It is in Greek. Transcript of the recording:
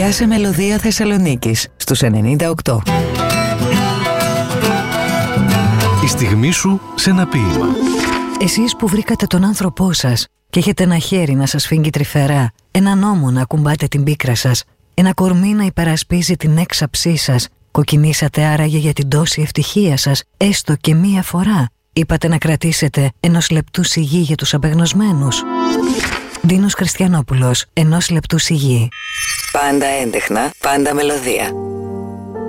Πιάσε μελωδία Θεσσαλονίκης στους 98. Η στιγμή σου σε ένα ποίημα. Εσείς που βρήκατε τον άνθρωπό σας και έχετε ένα χέρι να σας φύγει τρυφερά, έναν ώμο να ακουμπάτε την πίκρα σας, ένα κορμί να υπερασπίζει την έξαψή σας, κοκκινήσατε άραγε για την τόση ευτυχία σας, έστω και μία φορά. Είπατε να κρατήσετε 1 λεπτού σιγή για τους απεγνωσμένους. Ντίνος Χριστιανόπουλος, 1 λεπτού σιγή. Πάντα έντεχνα, πάντα μελωδία.